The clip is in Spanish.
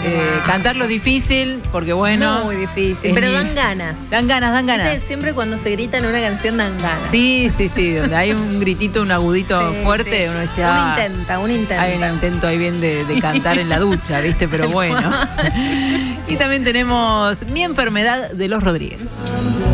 Cantarlo difícil, porque bueno. Muy difícil, pero dan ganas. Dan ganas. ¿Viste? Siempre cuando se grita en una canción dan ganas. Sí, donde hay un gritito, un agudito fuerte, uno dice, un intenta. Hay un intento ahí bien de cantar en la ducha, ¿viste? Pero bueno. Y también tenemos Mi enfermedad de los Rodríguez.